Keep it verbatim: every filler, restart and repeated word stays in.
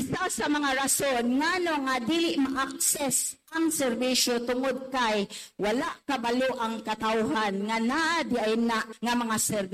Isa sa mga rason ngano nga dili ma-access ang serbisyo tungod kay wala kabalo ang katawhan nga naa di ay na nga mga serbisyo